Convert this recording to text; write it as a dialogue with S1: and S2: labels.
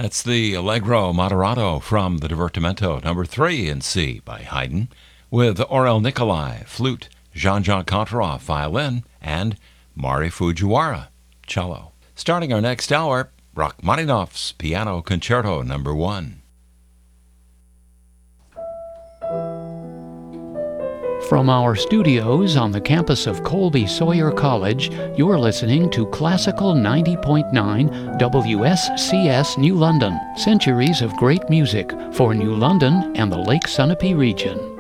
S1: That's the Allegro Moderato from the Divertimento, number 3 in C by Haydn, with Aurel Nicolai, flute, Jean-Jacques Contarov, violin, and Mari Fujiwara, cello. Starting our next hour, Rachmaninoff's Piano Concerto number 1.
S2: From our studios on the campus of Colby Sawyer College, you're listening to Classical 90.9 WSCS New London. Centuries of great music for New London and the Lake Sunapee region.